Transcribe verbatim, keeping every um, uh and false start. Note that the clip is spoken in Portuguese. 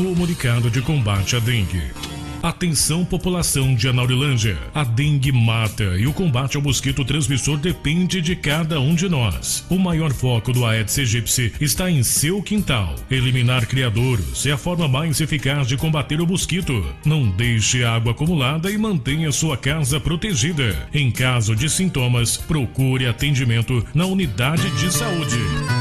Comunicado de combate à dengue. Atenção, população de Anaurilândia. A dengue mata e o combate ao mosquito transmissor depende de cada um de nós. O maior foco do Aedes aegypti está em seu quintal. Eliminar criadouros é a forma mais eficaz de combater o mosquito. Não deixe água acumulada e mantenha sua casa protegida. Em caso de sintomas, procure atendimento na unidade de saúde.